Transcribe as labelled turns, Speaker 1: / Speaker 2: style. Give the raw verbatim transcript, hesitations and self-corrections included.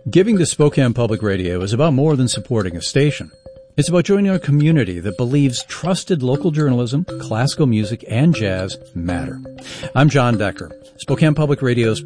Speaker 1: Giving to Spokane Public Radio is about more than supporting a station. It's about joining a community that believes trusted local journalism, classical music, and jazz matter. I'm John Decker, Spokane Public Radio's